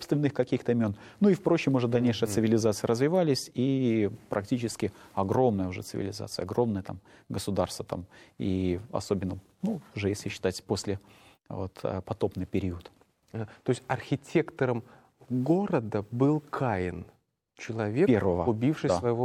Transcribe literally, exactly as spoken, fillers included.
родственных каких-то имен. Ну и, впрочем, уже дальнейшие Мгм. цивилизации развивались, и практически огромная уже цивилизация, огромное там государство там, и особенно, ну, уже если считать после вот, э, потопный период. Э, То есть архитектором города был Каин, человек, Первого, убивший да. своего